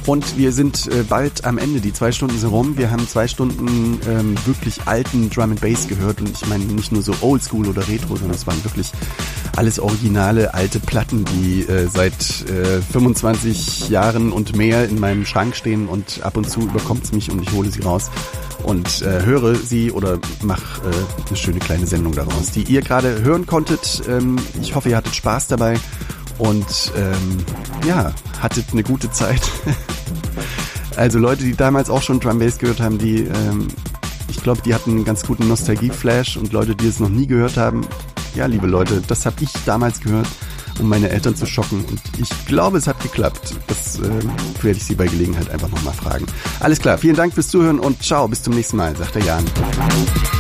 Und wir sind bald am Ende. Die 2 Stunden sind rum. Wir haben 2 Stunden wirklich alten Drum and Bass gehört. Und ich meine nicht nur so Oldschool oder Retro, sondern es waren wirklich alles originale alte Platten, die seit 25 Jahren und mehr in meinem Schrank stehen. Und ab und zu überkommt es mich und ich hole sie raus und höre sie oder mache eine schöne kleine Sendung daraus, die ihr gerade hören konntet. Ich hoffe, ihr hattet Spaß dabei. Und hattet eine gute Zeit. Also Leute, die damals auch schon Drum Bass gehört haben, ich glaube, die hatten einen ganz guten Nostalgie-Flash. Und Leute, die es noch nie gehört haben, ja, liebe Leute, das habe ich damals gehört, um meine Eltern zu schocken. Und ich glaube, es hat geklappt. Das werde ich Sie bei Gelegenheit einfach nochmal fragen. Alles klar, vielen Dank fürs Zuhören und ciao, bis zum nächsten Mal, sagt der Jan.